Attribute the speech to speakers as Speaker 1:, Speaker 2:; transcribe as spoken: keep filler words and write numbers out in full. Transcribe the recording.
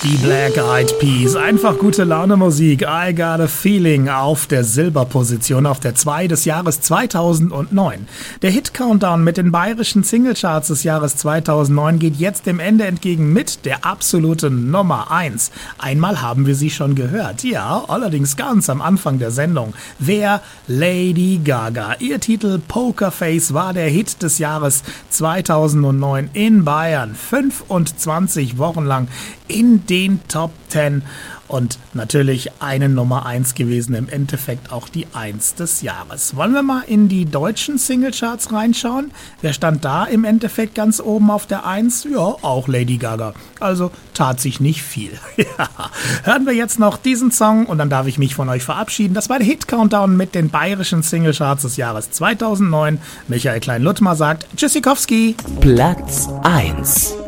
Speaker 1: Die Black Eyed Peas, einfach gute Laune Musik. I Got a Feeling auf der Silberposition, auf der zwei des Jahres zweitausendneun. Der Hit-Countdown mit den bayerischen Singlecharts des Jahres zweitausendneun geht jetzt dem Ende entgegen mit der absoluten Nummer eins. Einmal haben wir sie schon gehört, ja, allerdings ganz am Anfang der Sendung. Wer? Lady Gaga. Ihr Titel Pokerface war der Hit des Jahres zweitausendneun in Bayern. fünfundzwanzig Wochen lang in den Top zehn und natürlich eine Nummer eins gewesen, im Endeffekt auch die eins des Jahres. Wollen wir mal in die deutschen Singlecharts reinschauen? Wer stand da im Endeffekt ganz oben auf der eins? Ja, auch Lady Gaga. Also tat sich nicht viel. Ja. Hören wir jetzt noch diesen Song und dann darf ich mich von euch verabschieden. Das war der Hit-Countdown mit den bayerischen Singlecharts des Jahres zweitausendneun. Michael Klein-Luttmer sagt Tschüssikowski.
Speaker 2: Platz eins.